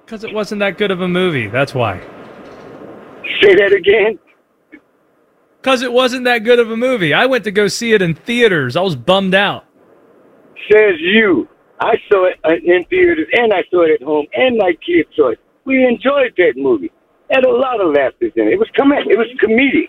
Because it wasn't that good of a movie. That's why. Say that again. Because it wasn't that good of a movie. I went to go see it in theaters. I was bummed out. Says you. I saw it in theaters, and I saw it at home, and my kids saw it. We enjoyed that movie. Had a lot of laughter in it. It was comedic.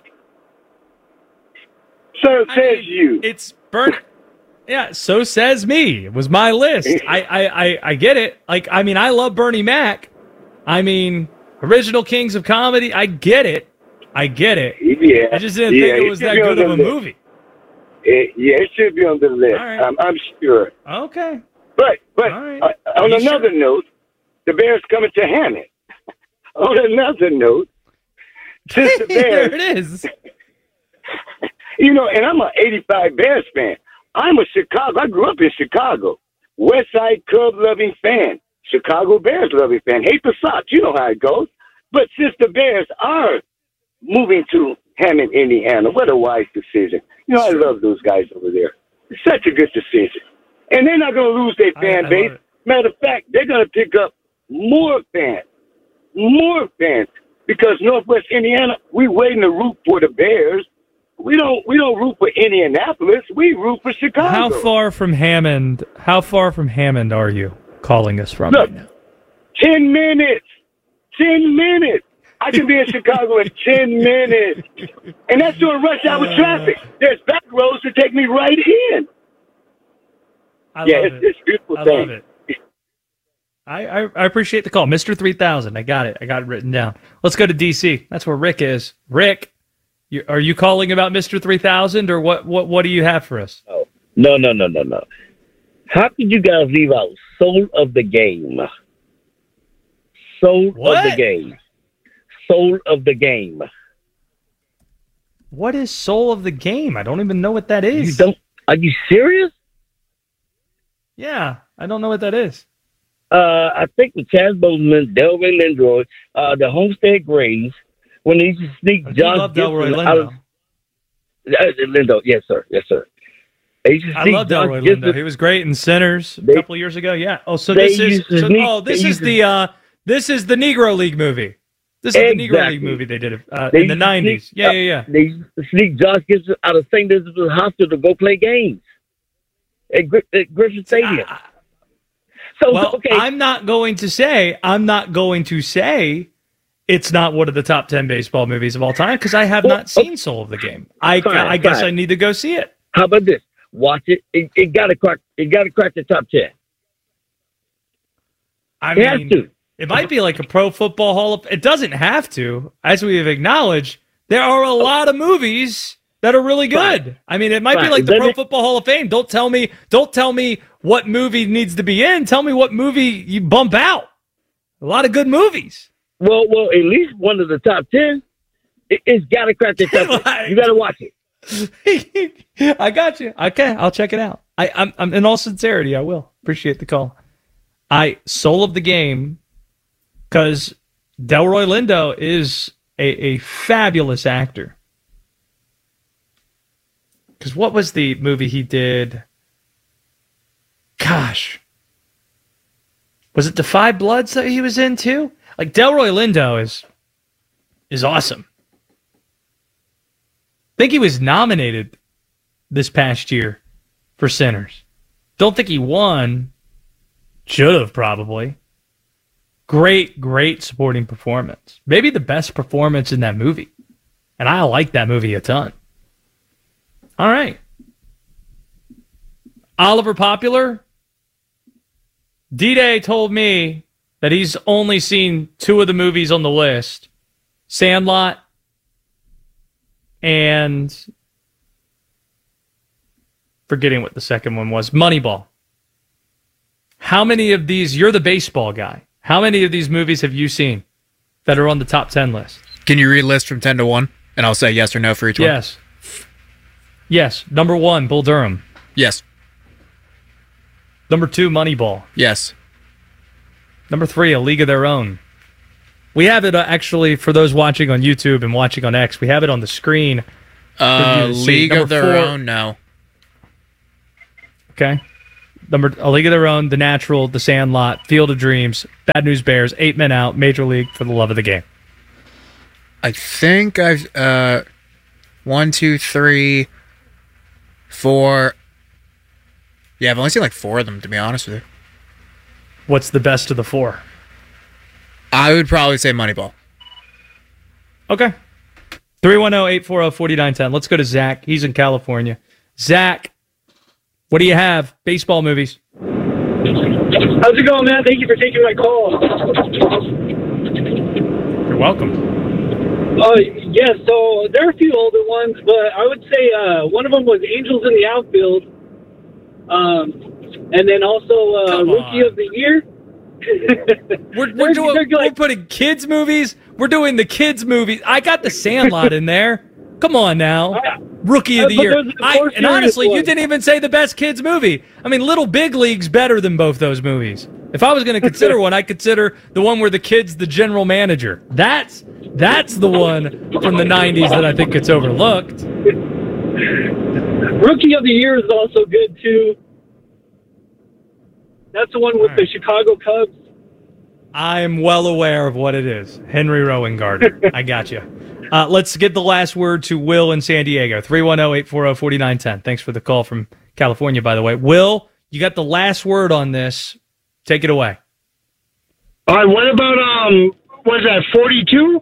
So says you. It's burnt. Yeah, so says me. It was my list. I get it. Like, I mean, I love Bernie Mac. I mean, original Kings of Comedy. I get it. Yeah. I just didn't think it was that good of a movie. It should be on the list. Right. I'm sure. Okay. But right. On another note, the Bears coming to Hammond. On another note, since the Bears, there it is. And I'm an '85 Bears fan. I'm a Chicago. I grew up in Chicago. West Side Cub loving fan. Chicago Bears loving fan. Hate the Sox. You know how it goes. But since the Bears are moving to Hammond, Indiana, what a wise decision. I love those guys over there. It's such a good decision. And they're not going to lose their fan base. Matter of fact, they're going to pick up more fans. More fans. Because Northwest Indiana, we waiting to root for the Bears. We don't root for Indianapolis. We root for Chicago. How far from Hammond are you calling us from Look, right now? 10 minutes. 10 minutes. I can be in Chicago in 10 minutes. And that's during rush hour traffic. There's back roads to take me right in. It's a beautiful thing. I love it. I appreciate the call. Mr. 3000. I got it written down. Let's go to D.C. That's where Rick is. Rick, are you calling about Mr. 3000 or what do you have for us? Oh, no. How could you guys leave out Soul of the Game? Soul of the Game. Soul of the Game. What is Soul of the Game? I don't even know what that is. You don't? Are you serious? Yeah, I don't know what that is. I think with Chaz Boseman, Delroy Lindo, the Homestead Grays, when they used to sneak John love Delroy Gibson Lindo. Lindo, yes, sir. I love Delroy Lindo. He was great in Sinners a couple of years ago. Yeah. Oh, so this is the Negro League movie. This is the Negro League movie they did in the 90s. Yeah. They used to sneak Josh Gibson out of St. Elizabeth Hospital to go play games at Griffin Stadium. Okay. I'm not going to say it's not one of the top 10 baseball movies of all time because I have not seen Soul of the Game. I guess I need to go see it. How about this? Watch it. It got to crack the top 10. It might be like a Pro Football Hall of... It doesn't have to. As we have acknowledged, there are a lot of movies that are really good. Fine. I mean, it might be like the Pro Football Hall of Fame. Don't tell me what movie needs to be in. Tell me what movie you bump out. A lot of good movies. Well, at least one of the top 10. It's got to crack the top 10. You got to watch it. I got you. Okay, I'll check it out. I'm in all sincerity, I will. Appreciate the call. Soul of the Game... Because Delroy Lindo is a fabulous actor. Because what was the movie he did? Gosh. Was it The Five Bloods that he was in too? Like Delroy Lindo is awesome. I think he was nominated this past year for Sinners. Don't think he won. Should have probably. Great supporting performance. Maybe the best performance in that movie. And I like that movie a ton. All right. Oliver Popular. D-Day told me that he's only seen 2 of the movies on the list. Sandlot and forgetting what the second one was. Moneyball. How many of these, you're the baseball guy. How many of these movies have you seen that are on the top 10 list? Can you read list from 10 to 1? And I'll say yes or no for each one. Yes. Number 1, Bull Durham. Yes. Number 2, Moneyball. Yes. Number 3, A League of Their Own. We have it actually for those watching on YouTube and watching on X. We have it on the screen. League of Their Own, no. Okay. A League of Their Own, The Natural, The Sandlot, Field of Dreams, Bad News Bears, 8 Men Out, Major League, For the Love of the Game. I think I've 1, 2, 3, 4. Yeah, I've only seen like 4 of them, to be honest with you. What's the best of the 4? I would probably say Moneyball. Okay. 310-840-4910. Let's go to Zach. He's in California. Zach, what do you have? Baseball movies. How's it going, man? Thank you for taking my call. You're welcome. Yeah, so there are a few older ones, but I would say one of them was Angels in the Outfield. And then also Rookie of the Year. We're putting kids' movies. We're doing the kids' movies. I got The Sandlot in there. Come on now. Rookie of the Year. And honestly, you didn't even say the best kids' movie. I mean, Little Big League's better than both those movies. If I was going to consider one, I'd consider the one where the kid's the general manager. That's the one from the 90s that I think gets overlooked. Rookie of the Year is also good, too. That's the one with the Chicago Cubs. I'm well aware of what it is. Henry Rowengarten. I got you. Let's get the last word to Will in San Diego. 310-840-4910. Thanks for the call from California, by the way. Will, you got the last word on this. Take it away. All right, what about, what is that, 42?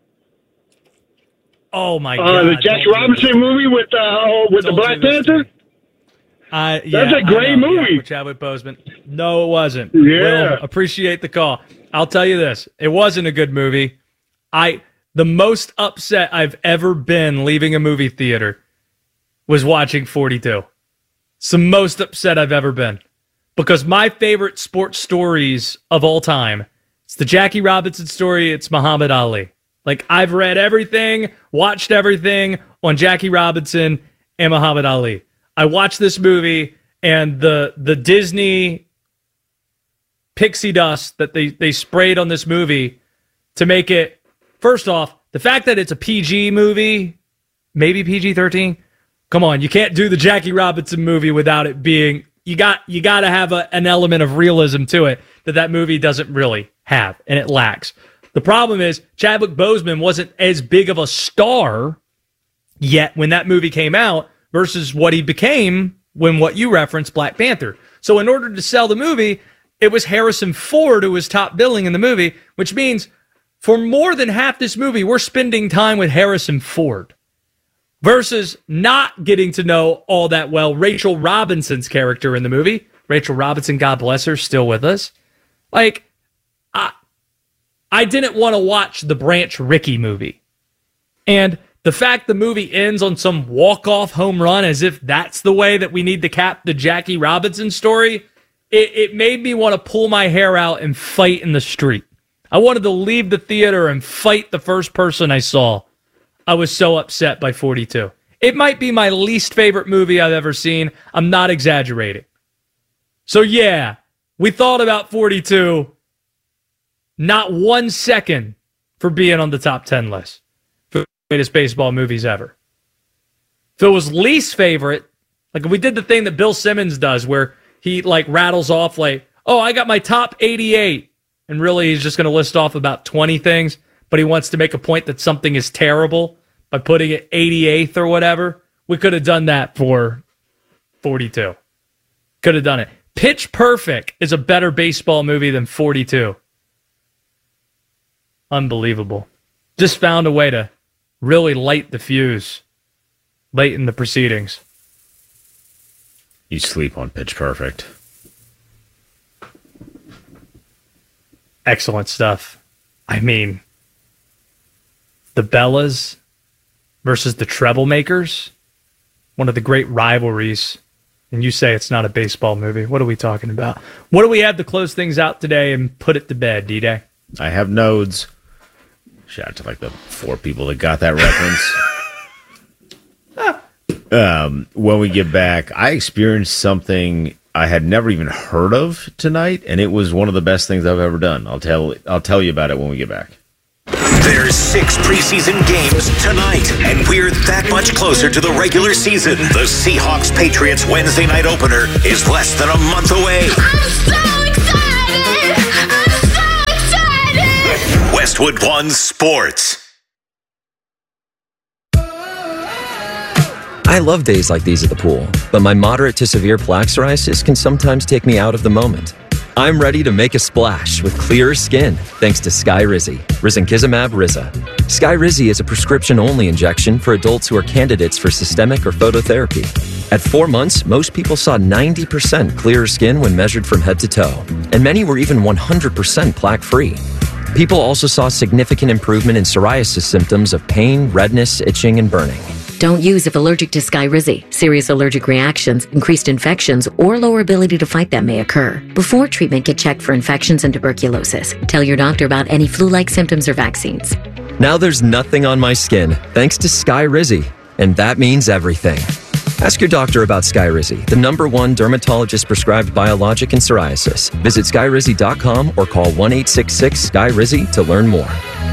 Oh, my God. The Jackie Robinson movie with the Black Panther? That's a great movie. Yeah, Chadwick Boseman. No, it wasn't. Yeah. Will, appreciate the call. I'll tell you this. It wasn't a good movie. The most upset I've ever been leaving a movie theater was watching 42. It's the most upset I've ever been. Because my favorite sports stories of all time, it's the Jackie Robinson story, it's Muhammad Ali. Like, I've read everything, watched everything on Jackie Robinson and Muhammad Ali. I watched this movie, and the Disney pixie dust that they sprayed on this movie to make it, first off, the fact that it's a PG movie, maybe PG-13, come on, you can't do the Jackie Robinson movie without it being, you got to have an element of realism to it that movie doesn't really have, and it lacks. The problem is Chadwick Boseman wasn't as big of a star yet when that movie came out versus what he became when what you referenced, Black Panther. So in order to sell the movie, it was Harrison Ford who was top billing in the movie, which means for more than half this movie, we're spending time with Harrison Ford versus not getting to know all that well Rachel Robinson's character in the movie. Rachel Robinson, God bless her, still with us. Like, I didn't want to watch the Branch Rickey movie. And the fact the movie ends on some walk-off home run as if that's the way that we need to cap the Jackie Robinson story, it made me want to pull my hair out and fight in the street. I wanted to leave the theater and fight the first person I saw. I was so upset by 42. It might be my least favorite movie I've ever seen. I'm not exaggerating. So yeah, we thought about 42, not 1 second for being on the top 10 list for greatest baseball movies ever. If it was least favorite, like if we did the thing that Bill Simmons does where he like rattles off like, oh, I got my top 88. And really he's just going to list off about 20 things, but he wants to make a point that something is terrible by putting it 88th or whatever. We could have done that for 42. Could have done it. Pitch Perfect is a better baseball movie than 42. Unbelievable. Just found a way to really light the fuse late in the proceedings. You sleep on Pitch Perfect. Excellent stuff. I mean, the Bellas versus the Treblemakers, one of the great rivalries. And you say it's not a baseball movie. What are we talking about? What do we have to close things out today and put it to bed, D-Day? I have nodes. Shout out to like the 4 people that got that reference. When we get back, I experienced something I had never even heard of tonight, and it was one of the best things I've ever done. I'll tell you about it when we get back. There's 6 preseason games tonight, and we're that much closer to the regular season. The Seahawks-Patriots Wednesday night opener is less than a month away. I'm so excited! I'm so excited! Westwood One Sports. I love days like these at the pool, but my moderate to severe plaque psoriasis can sometimes take me out of the moment. I'm ready to make a splash with clearer skin thanks to Skyrizi, risankizumab Riza. Skyrizi is a prescription-only injection for adults who are candidates for systemic or phototherapy. At 4 months, most people saw 90% clearer skin when measured from head to toe, and many were even 100% plaque-free. People also saw significant improvement in psoriasis symptoms of pain, redness, itching, and burning. Don't use if allergic to Skyrizi. Serious allergic reactions, increased infections, or lower ability to fight them may occur. Before treatment, get checked for infections and tuberculosis. Tell your doctor about any flu-like symptoms or vaccines. Now there's nothing on my skin thanks to Skyrizi, and that means everything. Ask your doctor about Skyrizi, the #1 dermatologist-prescribed biologic in psoriasis. Visit Skyrizi.com or call 1-866-SKYRIZI to learn more.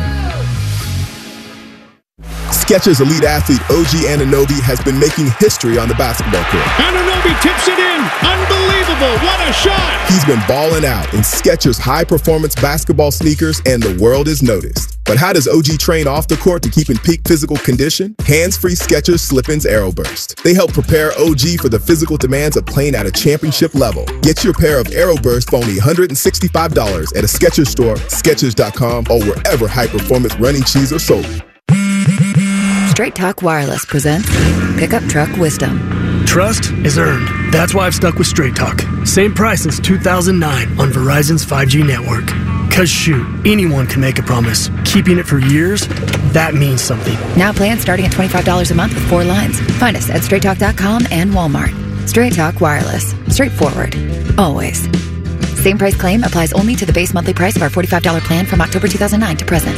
Skechers elite athlete OG Anunoby has been making history on the basketball court. Anunoby tips it in. Unbelievable. What a shot. He's been balling out in Skechers high-performance basketball sneakers, and the world is noticed. But how does OG train off the court to keep in peak physical condition? Hands-free Skechers Slip-ins Aeroburst. They help prepare OG for the physical demands of playing at a championship level. Get your pair of Aeroburst for only $165 at a Skechers store, Skechers.com, or wherever high-performance running shoes are sold. Straight Talk Wireless presents Pickup Truck Wisdom. Trust is earned. That's why I've stuck with Straight Talk. Same price since 2009 on Verizon's 5G network. Cause shoot, anyone can make a promise. Keeping it for years, that means something. Now plans starting at $25 a month with 4 lines. Find us at StraightTalk.com and Walmart. Straight Talk Wireless. Straightforward. Always. Same price claim applies only to the base monthly price of our $45 plan from October 2009 to present.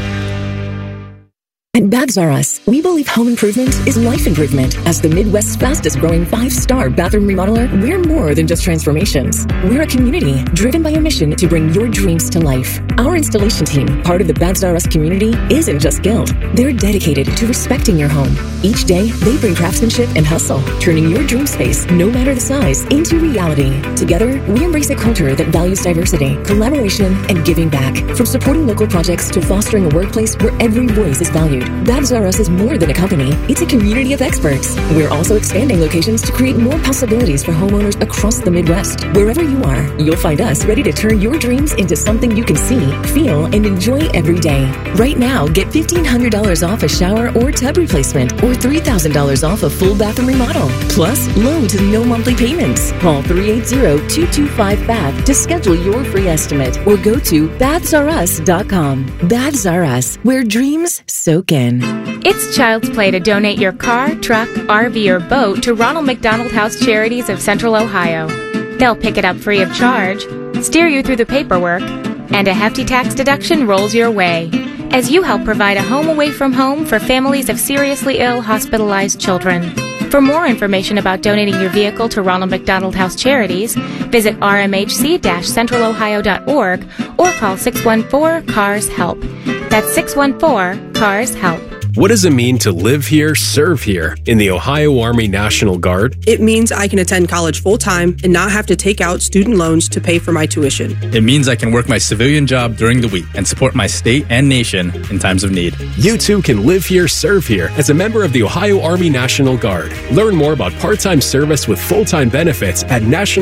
At Baths R Us, we believe home improvement is life improvement. As the Midwest's fastest growing 5-star bathroom remodeler, we're more than just transformations. We're a community driven by a mission to bring your dreams to life. Our installation team, part of the Baths R Us community, isn't just skilled. They're dedicated to respecting your home. Each day, they bring craftsmanship and hustle, turning your dream space, no matter the size, into reality. Together, we embrace a culture that values diversity, collaboration, and giving back. From supporting local projects to fostering a workplace where every voice is valued. Baths R Us is more than a company, it's a community of experts. We're also expanding locations to create more possibilities for homeowners across the Midwest. Wherever you are, you'll find us ready to turn your dreams into something you can see, feel, and enjoy every day. Right now, get $1,500 off a shower or tub replacement, or $3,000 off a full bathroom remodel. Plus, low to no monthly payments. Call 380-225-BATH to schedule your free estimate, or go to bathsrus.com. Baths R Us, where dreams soak in. It's child's play to donate your car, truck, RV, or boat to Ronald McDonald House Charities of Central Ohio. They'll pick it up free of charge, steer you through the paperwork, and a hefty tax deduction rolls your way as you help provide a home away from home for families of seriously ill, hospitalized children. For more information about donating your vehicle to Ronald McDonald House Charities, visit rmhc-centralohio.org or call 614-CARS-HELP. That's 614-CARS-HELP. What does it mean to live here, serve here in the Ohio Army National Guard? It means I can attend college full-time and not have to take out student loans to pay for my tuition. It means I can work my civilian job during the week and support my state and nation in times of need. You too can live here, serve here as a member of the Ohio Army National Guard. Learn more about part-time service with full-time benefits at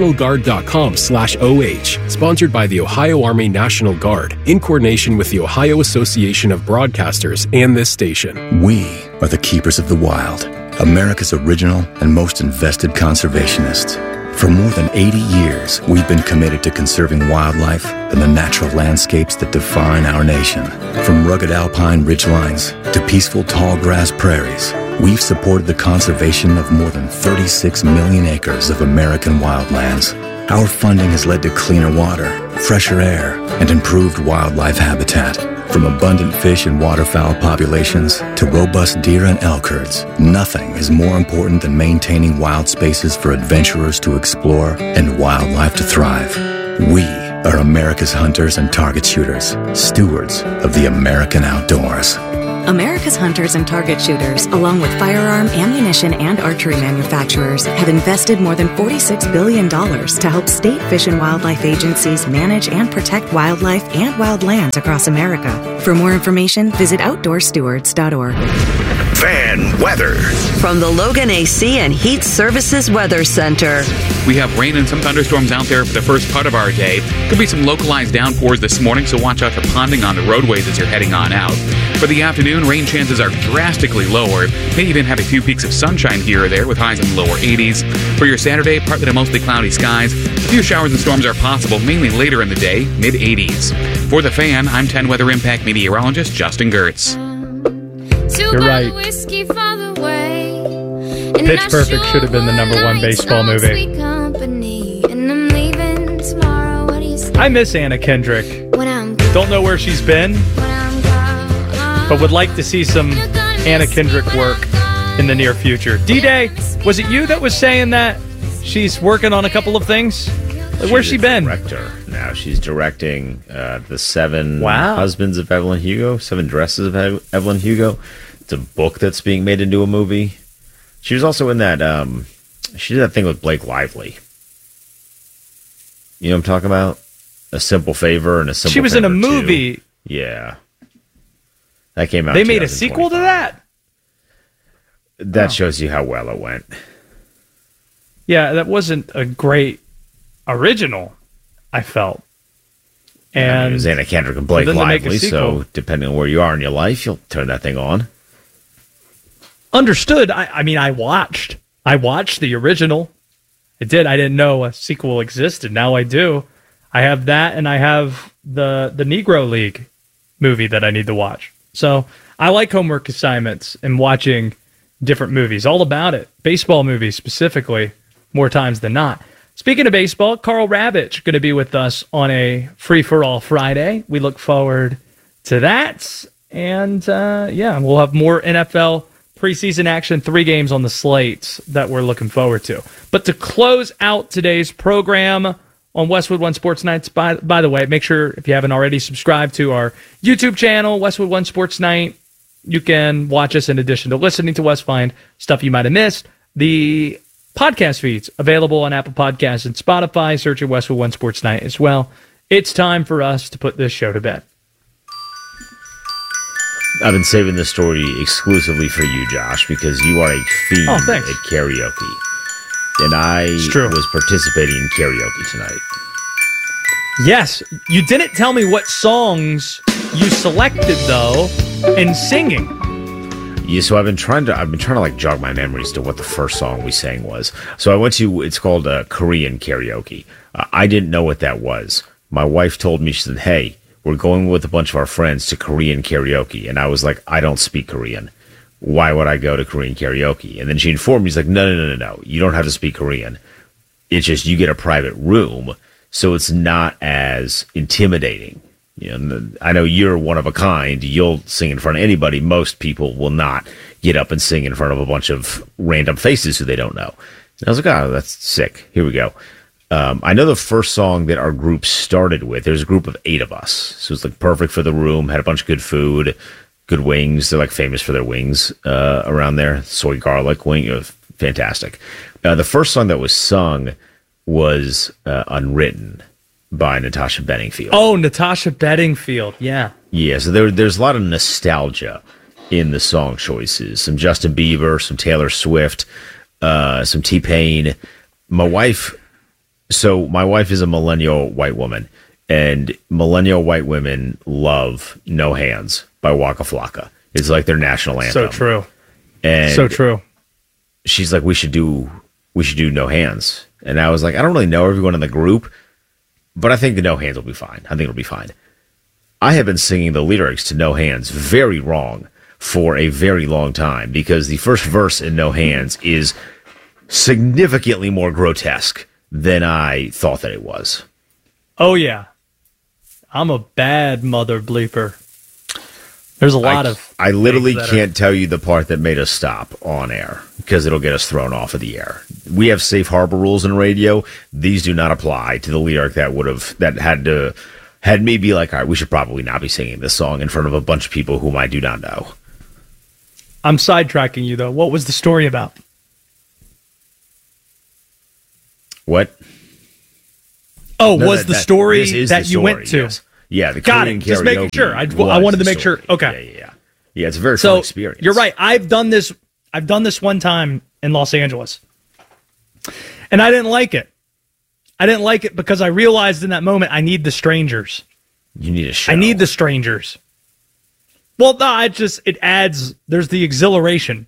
nationalguard.com/OH. Sponsored by the Ohio Army National Guard in coordination with the Ohio Association of Broadcasters and this station. We are the keepers of the wild, America's original and most invested conservationists. For more than 80 years, we've been committed to conserving wildlife and the natural landscapes that define our nation. From rugged alpine ridgelines to peaceful tall grass prairies, we've supported the conservation of more than 36 million acres of American wildlands. Our funding has led to cleaner water, fresher air, and improved wildlife habitat. From abundant fish and waterfowl populations to robust deer and elk herds, nothing is more important than maintaining wild spaces for adventurers to explore and wildlife to thrive. We are America's hunters and target shooters, stewards of the American outdoors. America's hunters and target shooters, along with firearm, ammunition, and archery manufacturers, have invested more than $46 billion to help state fish and wildlife agencies manage and protect wildlife and wildlands across America. For more information, visit OutdoorStewards.org. Fan weather. From the Logan AC and Heat Services Weather Center. We have rain and some thunderstorms out there for the first part of our day. Could be some localized downpours this morning, so watch out for ponding on the roadways as you're heading on out. For the afternoon, rain chances are drastically lower. May even have a few peaks of sunshine here or there with highs in the lower 80s. For your Saturday, partly to mostly cloudy skies. A few showers and storms are possible, mainly later in the day, mid-80s. For The Fan, I'm 10 Weather Impact meteorologist Justin Gertz. You're right. Pitch Perfect should have been the #1 baseball movie. I miss Anna Kendrick. Don't know where she's been, but would like to see some Anna Kendrick work in the near future. D-Day, was it you that was saying that she's working on a couple of things? Like, where's she been? Director. Now she's directing the 7 Husbands of Evelyn Hugo, 7 Dresses of Evelyn Hugo. It's a book that's being made into a movie. She was also in that. She did that thing with Blake Lively. You know what I'm talking about? A Simple Favor and a Simple. She was Favor in a movie. 2. Yeah, that came out. They made a sequel to that. That shows you how well it went. Yeah, that wasn't a great original, I felt. And it was Anna Kendrick and Blake Lively, so depending on where you are in your life, you'll turn that thing on. Understood. I mean, I watched the original. I did. I didn't know a sequel existed. Now I do. I have that, and I have the Negro League movie that I need to watch. So I like homework assignments and watching different movies. All about it. Baseball movies specifically, more times than not. Speaking of baseball, Carl Ravitch going to be with us on a Free-for-All Friday. We look forward to that. And, we'll have more NFL preseason action, 3 games on the slate that we're looking forward to. But to close out today's program on Westwood One Sports Nights, by the way, make sure if you haven't already subscribed to our YouTube channel, Westwood One Sports Night. You can watch us in addition to listening to us, find stuff you might have missed. The podcast feeds available on Apple Podcasts and Spotify. Search at Westwood One Sports Night as well. It's time for us to put this show to bed. I've been saving this story exclusively for you, Josh, because you are a fiend at karaoke. And I was participating in karaoke tonight. Yes. You didn't tell me what songs you selected, though, in singing. Yeah, so I've been trying to like jog my memories to what the first song we sang was. So I went to, it's called Korean karaoke. I didn't know what that was. My wife told me, she said, hey, we're going with a bunch of our friends to Korean karaoke. And I was like, I don't speak Korean. Why would I go to Korean karaoke? And then she informed me, she's like, no. You don't have to speak Korean. It's just you get a private room, so it's not as intimidating. You know, I know you're one of a kind. You'll sing in front of anybody. Most people will not get up and sing in front of a bunch of random faces who they don't know. And I was like, oh, that's sick. Here we go. I know the first song that our group started with, there's a group of 8 of us. So it's like perfect for the room, had a bunch of good food, good wings. They're like famous for their wings around there. Soy garlic wing. It was fantastic. The first song that was sung was Unwritten by Natasha Bedingfield. Oh, Natasha Bedingfield. Yeah. Yeah, so there's a lot of nostalgia in the song choices. Some Justin Bieber, some Taylor Swift, some T-Pain. My wife is a millennial white woman, and millennial white women love No Hands by Waka Flocka. It's like their national anthem. So true. And so true. She's like, we should do No Hands. And I was like, I don't really know everyone in the group, but I think the No Hands will be fine. I think it'll be fine. I have been singing the lyrics to No Hands very wrong for a very long time, because the first verse in No Hands is significantly more grotesque than I thought that it was. Oh, yeah. I'm a bad mother bleeper. There's a lot of. I literally can't tell you the part that made us stop on air because it'll get us thrown off of the air. We have safe harbor rules in radio. These do not apply to the lyric that had me be like, all right, we should probably not be singing this song in front of a bunch of people whom I do not know. I'm sidetracking you though. What was the story about? What? Oh, was the story that you went to? Yes. Yeah, the got it. Just making sure. I wanted to make sure. Okay. Yeah. It's a very fun experience. You're right. I've done this one time in Los Angeles, and I didn't like it. I didn't like it because I realized in that moment I need the strangers. You need a show. I need the strangers. Well, no, it adds. There's the exhilaration.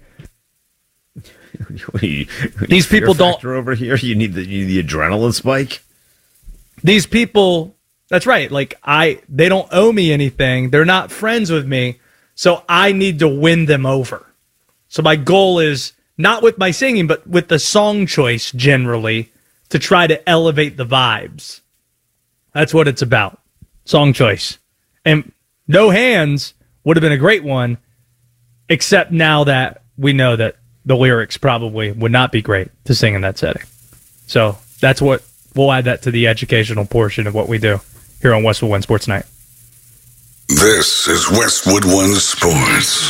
These people don't over here. You need the adrenaline spike. These people. That's right. Like they don't owe me anything. They're not friends with me. So I need to win them over. So my goal is not with my singing, but with the song choice generally to try to elevate the vibes. That's what it's about. Song choice. And No Hands would have been a great one, except now that we know that the lyrics probably would not be great to sing in that setting. So that's what we'll add that to the educational portion of what we do here on Westwood One Sports Night. This is Westwood One Sports.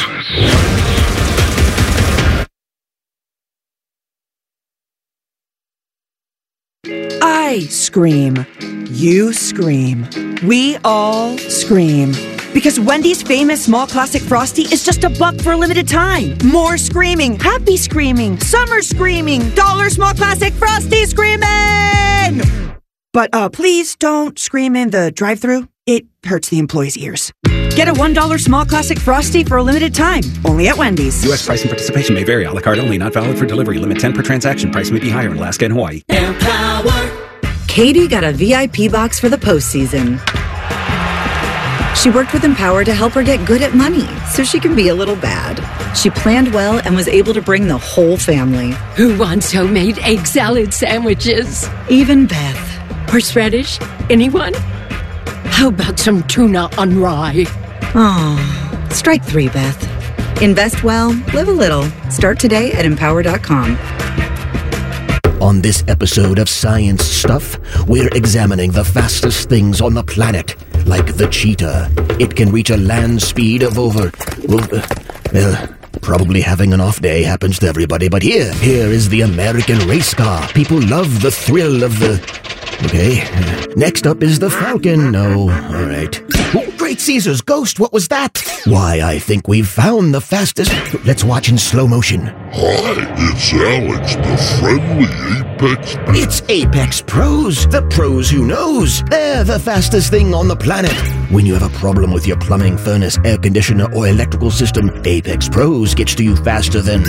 I scream. You scream. We all scream. Because Wendy's famous small classic Frosty is just $1 for a limited time. More screaming, happy screaming, summer screaming, dollar small classic Frosty screaming! But please don't scream in the drive-thru. It hurts the employees' ears. Get a $1 small classic Frosty for a limited time. Only at Wendy's. U.S. price and participation may vary. A la carte only. Not valid for delivery. Limit 10 per transaction. Price may be higher in Alaska and Hawaii. Katie got a VIP box for the postseason. She worked with Empower to help her get good at money so she can be a little bad. She planned well and was able to bring the whole family. Who wants homemade egg salad sandwiches? Even Beth. Horseradish? Anyone? How about some tuna on rye? Oh, strike 3, Beth. Invest well, live a little. Start today at Empower.com. On this episode of Science Stuff, we're examining the fastest things on the planet, like the cheetah. It can reach a land speed of over... probably having an off day happens to everybody, but here is the American race car. People love the thrill of the... Okay, next up is the Falcon. No, all right. Oh, Great Caesar's ghost, what was that? Why, I think we've found the fastest... Let's watch in slow motion. Hi, it's Alex, the friendly Apex Pro. It's Apex Pros, the pros who knows. They're the fastest thing on the planet. When you have a problem with your plumbing, furnace, air conditioner, or electrical system, Apex Pros gets to you faster than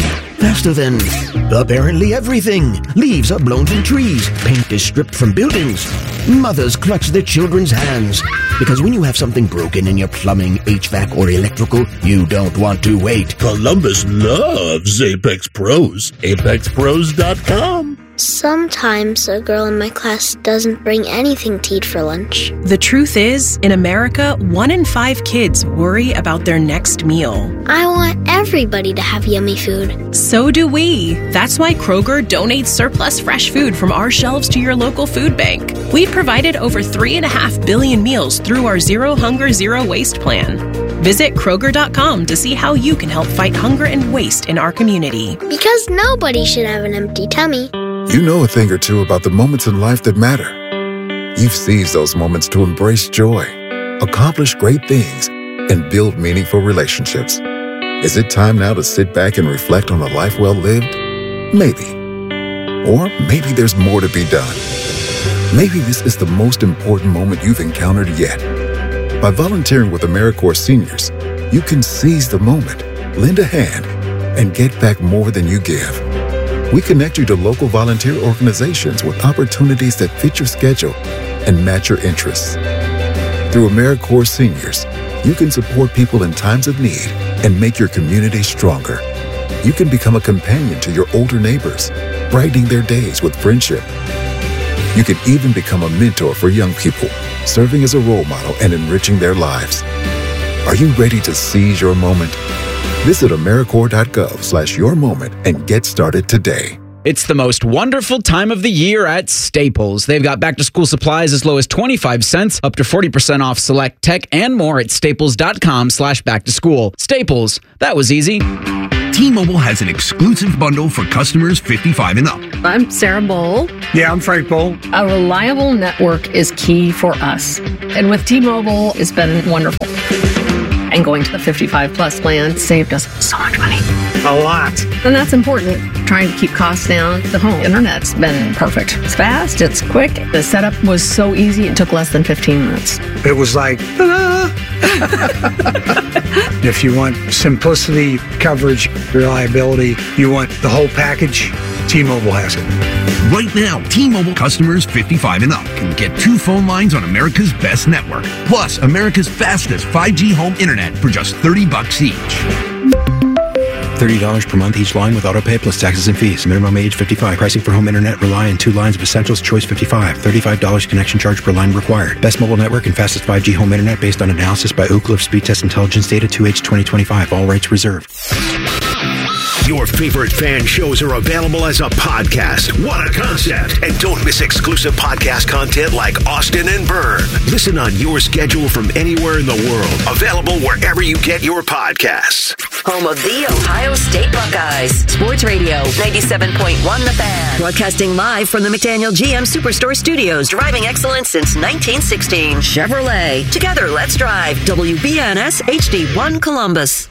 apparently everything. Leaves are blown from trees. Paint is stripped from buildings. Mothers clutch their children's hands. Because when you have something broken in your plumbing, HVAC, or electrical, you don't want to wait. Columbus loves Apex Pros. ApexPros.com. Sometimes a girl in my class doesn't bring anything to eat for lunch. The truth is, in America, 1 in 5 kids worry about their next meal. I want everybody to have yummy food. So do we. That's why Kroger donates surplus fresh food from our shelves to your local food bank. We've provided over 3.5 billion meals through our Zero Hunger, Zero Waste plan. Visit Kroger.com to see how you can help fight hunger and waste in our community. Because nobody should have an empty tummy. You know a thing or two about the moments in life that matter. You've seized those moments to embrace joy, accomplish great things, and build meaningful relationships. Is it time now to sit back and reflect on a life well lived? Maybe. Or maybe there's more to be done. Maybe this is the most important moment you've encountered yet. By volunteering with AmeriCorps Seniors, you can seize the moment, lend a hand, and get back more than you give. We connect you to local volunteer organizations with opportunities that fit your schedule and match your interests. Through AmeriCorps Seniors, you can support people in times of need and make your community stronger. You can become a companion to your older neighbors, brightening their days with friendship. You can even become a mentor for young people, serving as a role model and enriching their lives. Are you ready to seize your moment? Visit AmeriCorps.gov/yourmoment and get started today. It's the most wonderful time of the year at Staples. They've got back-to-school supplies as low as 25 cents, up to 40% off select tech, and more at staples.com/back-to-school. Staples, that was easy. T-Mobile has an exclusive bundle for customers 55 and up. I'm Sarah Bowl. Yeah, I'm Frank Bowl. A reliable network is key for us. And with T-Mobile, it's been wonderful. And going to the 55-plus plan saved us so much money. A lot. And that's important. Trying to keep costs down. The home internet's been perfect. It's fast, it's quick. The setup was so easy, it took less than 15 minutes. It was like, ta-da! If you want simplicity, coverage, reliability, you want the whole package, T-Mobile has it. Right now, T-Mobile customers 55 and up can get 2 phone lines on America's best network, plus America's fastest 5G home internet for just $30 each. $30 per month each line with autopay plus taxes and fees. Minimum age 55. Pricing for home internet rely on 2 lines of Essentials. Choice 55. $35 connection charge per line required. Best mobile network and fastest 5G home internet based on analysis by Ookla Speed Test Intelligence Data 2H 2025. All rights reserved. Your favorite fan shows are available as a podcast. What a concept. And don't miss exclusive podcast content like Austin and Byrne. Listen on your schedule from anywhere in the world. Available wherever you get your podcasts. Home of the Ohio State Buckeyes. Sports Radio 97.1 The Fan. Broadcasting live from the McDaniel GM Superstore Studios. Driving excellence since 1916. Chevrolet. Together, let's drive. WBNS HD1 Columbus.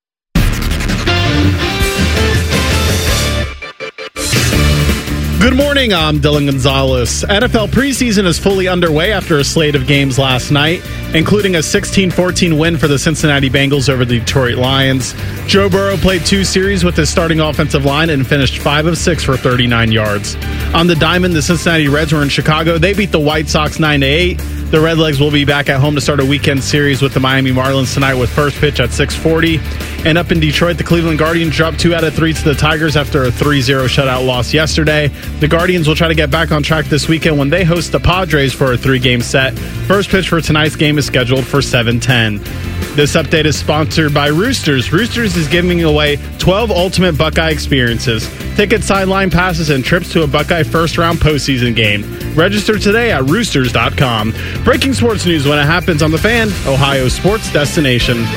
Good morning, I'm Dylan Gonzalez. NFL preseason is fully underway after a slate of games last night, including a 16-14 win for the Cincinnati Bengals over the Detroit Lions. Joe Burrow played 2 series with his starting offensive line and finished 5 of 6 for 39 yards. On the diamond, the Cincinnati Reds were in Chicago. They beat the White Sox 9-8. The Redlegs will be back at home to start a weekend series with the Miami Marlins tonight with first pitch at 6:40. And up in Detroit, the Cleveland Guardians dropped 2 out of 3 to the Tigers after a 3-0 shutout loss yesterday. The Guardians will try to get back on track this weekend when they host the Padres for a 3-game set. First pitch for tonight's game is scheduled for 7:10. This update is sponsored by Roosters. Roosters is giving away 12 ultimate Buckeye experiences. Tickets, sideline passes, and trips to a Buckeye first-round postseason game. Register today at roosters.com. Breaking sports news when it happens on The Fan, Ohio sports destination.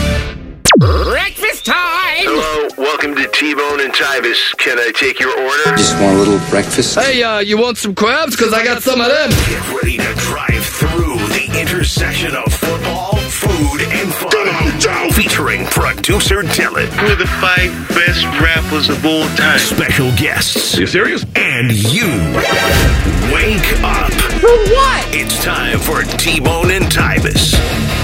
Breakfast time! Hello, welcome to T-Bone and Tybus. Can I take your order? Just want a little breakfast. Hey, you want some crabs? Because I got some of them. Get ready to drive through the intersection of football, food, and fun. Featuring producer Dylan. We're the 5 best rappers of all time. Special guests. You serious? And you. Wake up. For what? It's time for T-Bone and Tybus.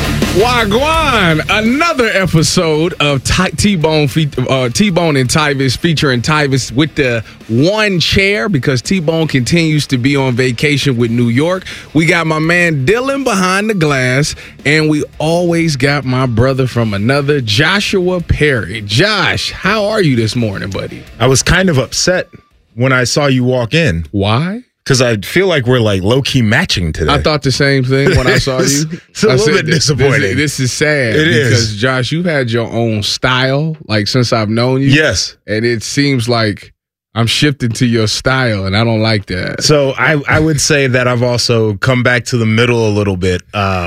Wagwan, another episode of T-Bone and Tybus featuring Tybus with the one chair because T-Bone continues to be on vacation with New York. We got my man Dylan behind the glass, and we always got my brother from another, Joshua Perry. Josh, how are you this morning, buddy? I was kind of upset when I saw you walk in. Why? Because I feel like we're like low-key matching today. I thought the same thing when I saw you. It's a little bit disappointing. This is sad. It is. Because, Josh, you've had your own style, like, since I've known you. Yes. And it seems like I'm shifting to your style, and I don't like that. So I would say that I've also come back to the middle a little bit.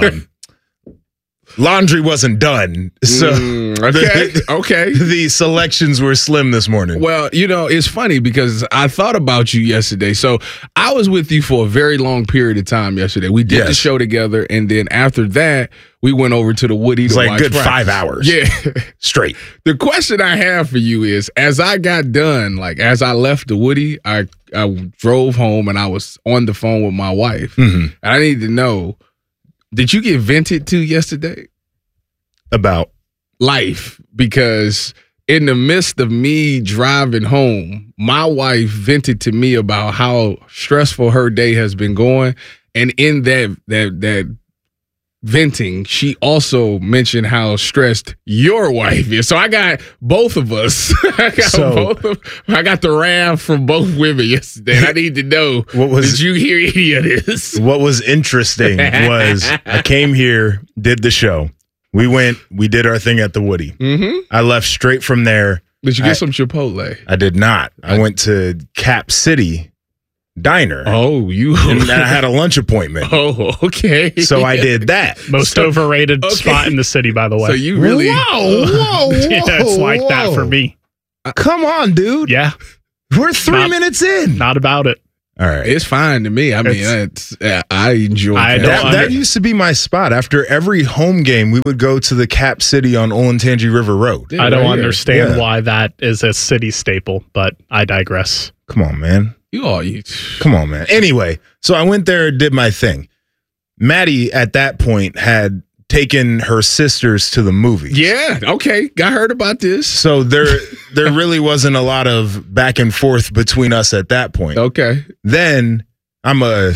Laundry wasn't done. So okay. The selections were slim this morning. Well, it's funny because I thought about you yesterday. So I was with you for a very long period of time yesterday. We did the show together, and then after that, we went over to the Woody to watch good practice. 5 hours. Yeah. Straight. The question I have for you is, as I got done, like as I left the Woody, I drove home and I was on the phone with my wife. Mm-hmm. And I need to know, did you get vented to yesterday? About life, because in the midst of me driving home, my wife vented to me about how stressful her day has been going, and in that venting, she also mentioned how stressed your wife is. So I got both of us. I got the wrath from both women yesterday. And I need to know, did you hear any of this? What was interesting was I came here, did the show. We did our thing at the Woody. Mm-hmm. I left straight from there. Did you get some Chipotle? I did not. I went to Cap City Diner. Oh, and then I had a lunch appointment. Oh, okay. So I did that. Most overrated spot in the city, by the way. So you really... Whoa. Yeah, it's like that for me. Come on, dude. Yeah. We're 3 minutes in. Not about it. All right. It's fine to me. I mean, I enjoy that used to be my spot. After every home game, we would go to the Cap City on Olentangy River Road. I don't understand why that is a city staple, but I digress. Come on, man. Come on, man. Anyway, so I went there and did my thing. Maddie, at that point, had taken her sisters to the movies. Yeah, okay. I heard about this. So there really wasn't a lot of back and forth between us at that point. Okay. Then I'm a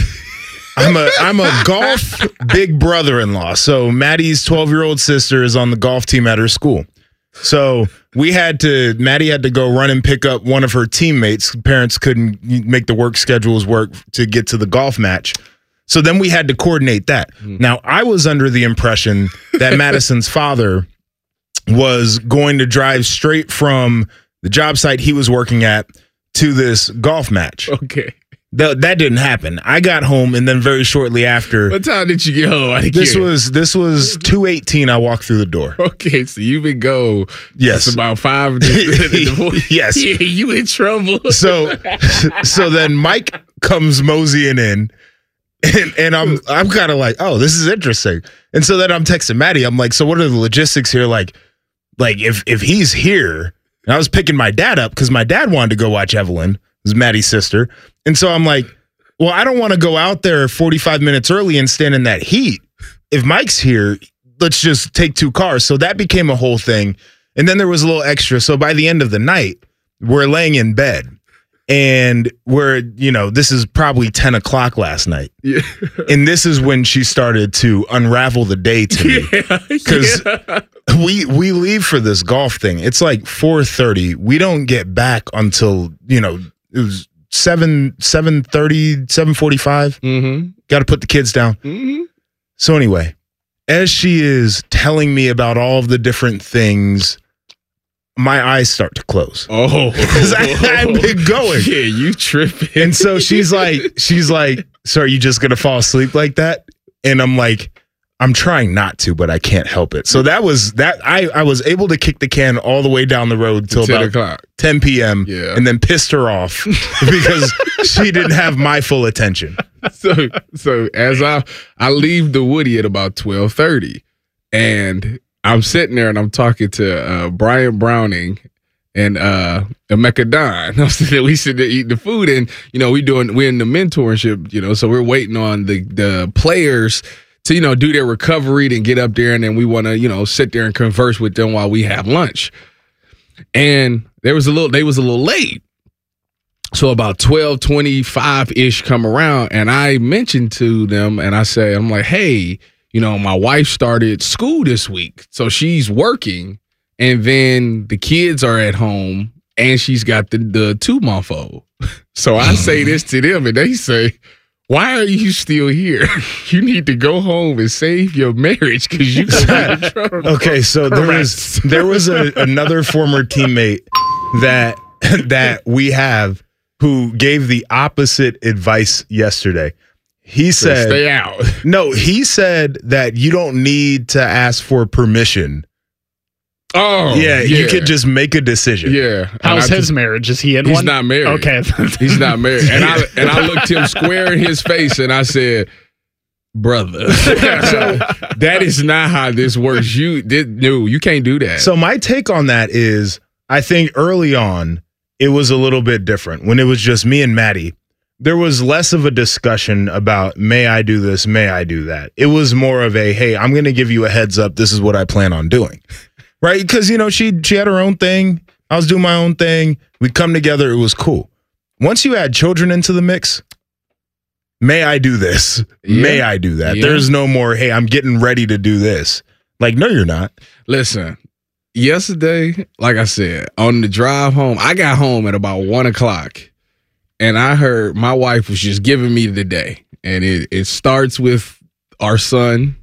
golf big brother-in-law. So Maddie's 12-year-old sister is on the golf team at her school. So Maddie had to go run and pick up one of her teammates. Parents couldn't make the work schedules work to get to the golf match. So then we had to coordinate that. Now, I was under the impression that Madison's father was going to drive straight from the job site he was working at to this golf match. Okay. That didn't happen. I got home, and then very shortly after. What time did you get home? This was 2:18. I walked through the door. Okay, so you would go. Yes, it's about 5. Yes, yeah, you in trouble. So then Mike comes moseying in. And I'm kind of like, oh, this is interesting. And so then I'm texting Maddie. I'm like, so what are the logistics here? Like if he's here, and I was picking my dad up because my dad wanted to go watch Evelyn, who's Maddie's sister. And so I'm like, well, I don't want to go out there 45 minutes early and stand in that heat. If Mike's here, let's just take 2 cars. So that became a whole thing. And then there was a little extra. So by the end of the night, we're laying in bed. And this is probably 10 o'clock last night. Yeah. And this is when she started to unravel the day to me. Because we leave for this golf thing. It's like 4:30. We don't get back until, it was 7:30, 7:45. Mm-hmm. Got to put the kids down. Mm-hmm. So anyway, as she is telling me about all of the different things, my eyes start to close. Oh, because I've been going. Yeah, you tripping. And so she's like, so are you just going to fall asleep like that? And I'm like, I'm trying not to, but I can't help it. So that was that. I was able to kick the can all the way down the road till about 10 p.m. Yeah. And then pissed her off because she didn't have my full attention. So as I leave the Woody at about 12:30, and I'm sitting there and I'm talking to Brian Browning and Emeka Don. We sit there eating the food, and we're in the mentorship, so we're waiting on the players to do their recovery and get up there, and then we want to sit there and converse with them while we have lunch. And they was a little late. So about 12:25-ish come around, and I mentioned to them, and I'm like, hey, my wife started school this week, so she's working, and then the kids are at home, and she's got the 2-month-old. So I say this to them, and they say, why are you still here? You need to go home and save your marriage because you got in trouble. Okay, so there was another former teammate that we have who gave the opposite advice yesterday. He said, stay out. No, he said that you don't need to ask for permission. Oh, yeah. You could just make a decision. Yeah. How's his marriage? Is he in one? He's not married. Okay. He's not married. And I looked him square in his face and I said, brother, so that is not how this works. You can't do that. So my take on that is, I think early on, it was a little bit different. When it was just me and Maddie, there was less of a discussion about, may I do this, may I do that. It was more of a, hey, I'm going to give you a heads up. This is what I plan on doing. Right? Because, she had her own thing. I was doing my own thing. We'd come together. It was cool. Once you add children into the mix, may I do this? Yeah. May I do that? Yeah. There's no more, hey, I'm getting ready to do this. Like, no, you're not. Listen, yesterday, like I said, on the drive home, I got home at about 1 o'clock. And I heard my wife was just giving me the day. And it starts with our son,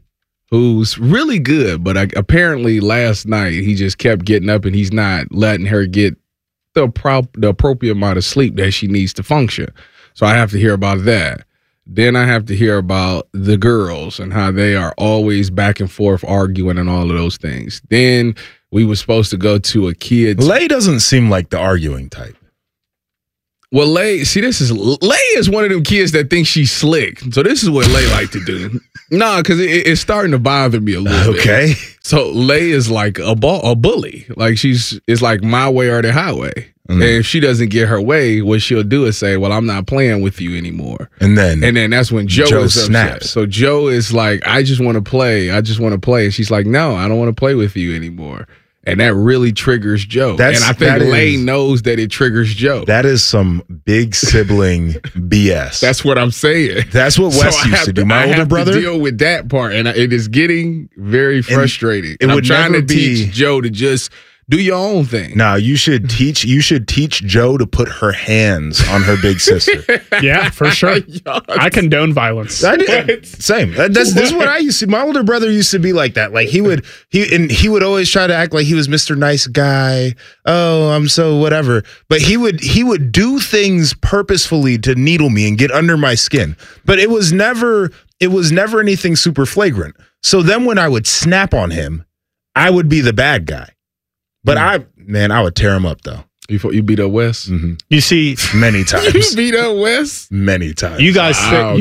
who's really good, but apparently last night he just kept getting up and he's not letting her get the appropriate amount of sleep that she needs to function. So I have to hear about that. Then I have to hear about the girls and how they are always back and forth arguing and all of those things. Then we were supposed to go to a kid's. Lay doesn't seem like the arguing type. Well, Lay is one of them kids that thinks she's slick. So this is what Lay like to do. No, because it's starting to bother me a little bit. Okay. So Lay is like a bully. Like it's like my way or the highway. Mm-hmm. And if she doesn't get her way, what she'll do is say, well, I'm not playing with you anymore. And then that's when Joe is snaps. Upset. So Joe is like, I just want to play. And she's like, no, I don't want to play with you anymore. And that really triggers Joe. And I think Lay knows that it triggers Joe. That is some big sibling BS. That's what I'm saying. That's what Wes used to do. My older brother. I have to deal with that part, and it is getting very frustrating. I'm trying to teach Joe to just do your own thing. No, you should teach Joe to put her hands on her big sister. Yeah, for sure. I condone violence. Same. This is what I used to. My older brother used to be like that. Like he would always try to act like he was Mr. Nice Guy. Oh, I'm so whatever. But he would do things purposefully to needle me and get under my skin. But it was never anything super flagrant. So then when I would snap on him, I would be the bad guy. But I would tear him up though. You beat up Wes? Mm-hmm. You see, many times. You beat up Wes? Many times. You guys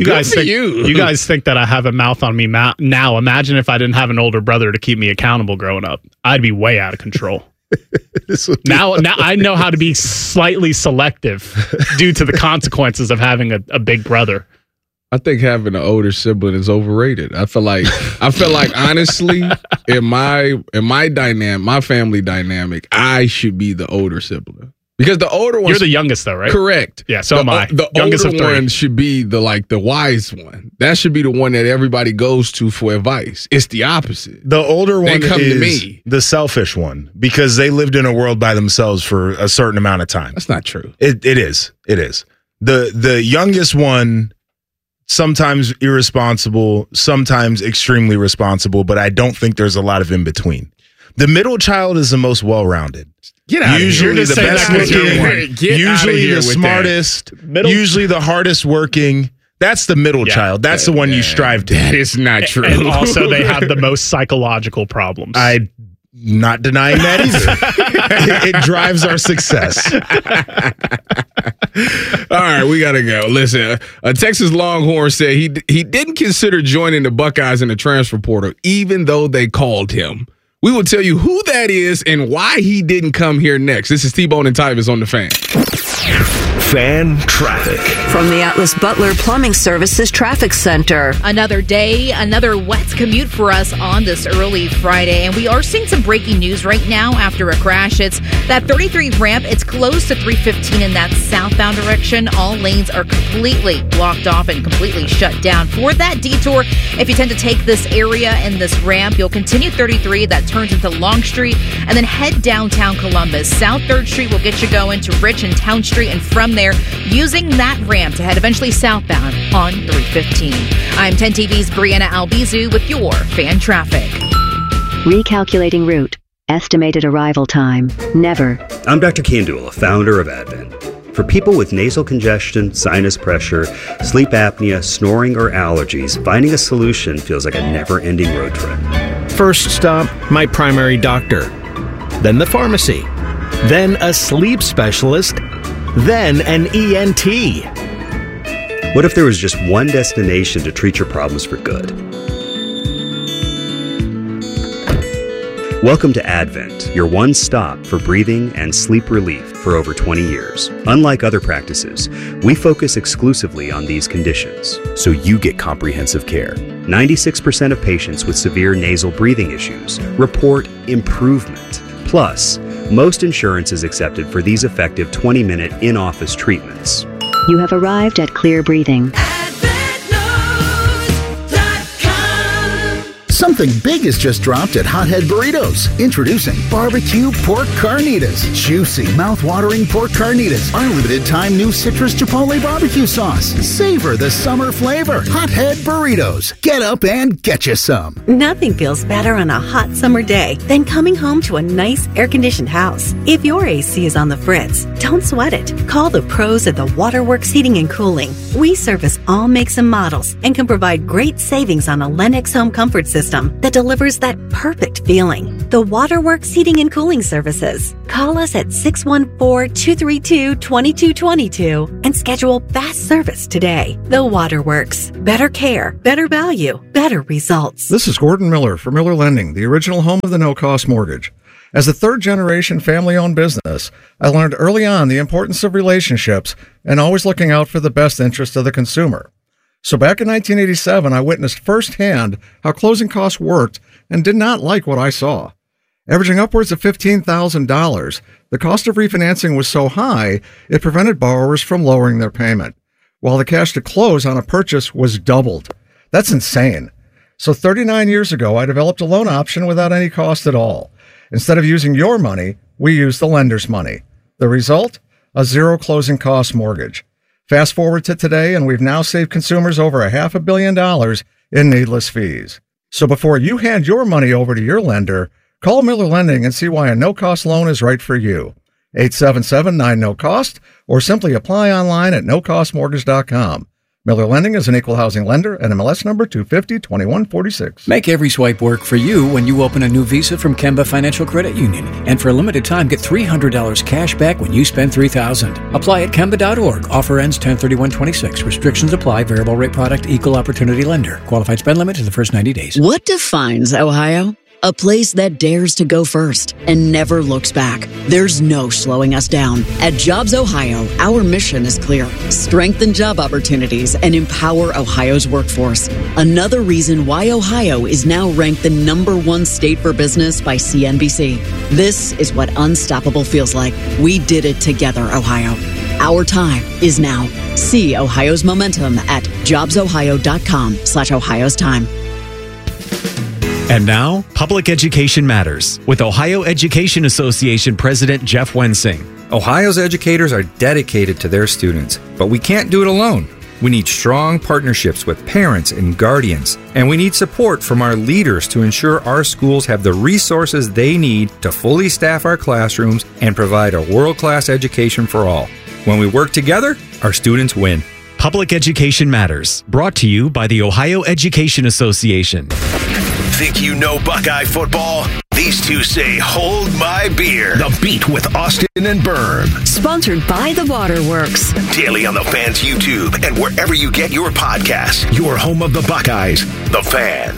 think that I have a mouth on me now. Imagine if I didn't have an older brother to keep me accountable growing up. I'd be way out of control. Now I know how to be slightly selective due to the consequences of having a big brother. I think having an older sibling is overrated. I feel like honestly, in my dynamic, my family dynamic, I should be the older sibling. Because the older one, you're the youngest though, right? Correct. Yeah, so am I. The youngest older of three. one should be the wise one. That should be the one that everybody goes to for advice. It's the opposite. The older one come is to me. The selfish one because they lived in a world by themselves for a certain amount of time. That's not true. It is. The youngest one, sometimes irresponsible, sometimes extremely responsible, but I don't think there's a lot of in between. The middle child is the most well-rounded. Get out usually of here. The best looking, usually the smartest, usually the hardest working. That's the middle child. That's the one you strive to. That is not true. And also they have the most psychological problems. I'm not denying that either. It drives our success. All right, we got to go. Listen, a Texas Longhorn said he didn't consider joining the Buckeyes in the transfer portal, even though they called him. We will tell you who that is and why he didn't come here next. This is T-Bone and Tyvis on The Fan. Fan traffic. From the Atlas Butler Plumbing Services Traffic Center. Another day, another wet commute for us on this early Friday. And we are seeing some breaking news right now after a crash. It's that 33 ramp. It's close to 315 in that southbound direction. All lanes are completely blocked off and completely shut down. For that detour, if you tend to take this area and this ramp, you'll continue 33. That turns into Long Street and then head downtown Columbus. South 3rd Street will get you going to Rich and Town Street, and from there, using that ramp to head eventually southbound on 315. I'm 10 TV's Brianna Albizu with your fan traffic. Recalculating route. Estimated arrival time. Never. I'm Dr. Kandula, founder of Advent. For people with nasal congestion, sinus pressure, sleep apnea, snoring, or allergies, finding a solution feels like a never-ending road trip. First stop, my primary doctor. Then the pharmacy. Then a sleep specialist. Then an ENT. What if there was just one destination to treat your problems for good? Welcome to Advent, your one stop for breathing and sleep relief for over 20 years. Unlike other practices, we focus exclusively on these conditions, so you get comprehensive care. 96% of patients with severe nasal breathing issues report improvement. Plus, most insurance is accepted for these effective 20-minute in-office treatments. You have arrived at Clear Breathing. Something big has just dropped at Hothead Burritos. Introducing barbecue pork carnitas. Juicy, mouth-watering pork carnitas. Our limited-time new citrus chipotle barbecue sauce. Savor the summer flavor. Hothead Burritos. Get up and get you some. Nothing feels better on a hot summer day than coming home to a nice air-conditioned house. If your AC is on the fritz, don't sweat it. Call the pros at the Waterworks Heating and Cooling. We service all makes and models and can provide great savings on a Lennox home comfort system that delivers that perfect feeling. The Waterworks Heating and Cooling Services. Call us at 614-232-2222 and schedule fast service today. The Waterworks. Better care, better value, better results. This is Gordon Miller for Miller Lending, the original home of the no-cost mortgage. As a third-generation family-owned business, I learned early on the importance of relationships and always looking out for the best interest of the consumer. So back in 1987, I witnessed firsthand how closing costs worked and did not like what I saw. Averaging upwards of $15,000, the cost of refinancing was so high, it prevented borrowers from lowering their payment, while the cash to close on a purchase was doubled. That's insane. So 39 years ago, I developed a loan option without any cost at all. Instead of using your money, we used the lender's money. The result? A zero closing cost mortgage. Fast forward to today, and we've now saved consumers over $500 million in needless fees. So before you hand your money over to your lender, call Miller Lending and see why a no-cost loan is right for you. 877-9-NO-COST, or simply apply online at nocostmortgage.com. Miller Lending is an equal housing lender, NMLS number 250-2146. Make every swipe work for you when you open a new Visa from Kemba Financial Credit Union. And for a limited time, get $300 cash back when you spend $3,000. Apply at Kemba.org. Offer ends 10/31/26. Restrictions apply. Variable rate product. Equal opportunity lender. Qualified spend limit in the first 90 days. What defines Ohio? A place that dares to go first and never looks back. There's no slowing us down. At Jobs Ohio, our mission is clear. Strengthen job opportunities and empower Ohio's workforce. Another reason why Ohio is now ranked the #1 state for business by CNBC. This is what unstoppable feels like. We did it together, Ohio. Our time is now. See Ohio's momentum at jobsohio.com/Ohio's time. And now, Public Education Matters with Ohio Education Association President Jeff Wensing. Ohio's educators are dedicated to their students, but we can't do it alone. We need strong partnerships with parents and guardians, and we need support from our leaders to ensure our schools have the resources they need to fully staff our classrooms and provide a world-class education for all. When we work together, our students win. Public Education Matters, brought to you by the Ohio Education Association. Think you know Buckeye football? These two say, hold my beer. The Beat with Austin and Berm. Sponsored by the Waterworks. Daily on the Fan's YouTube and wherever you get your podcasts. Your home of the Buckeyes, The Fan.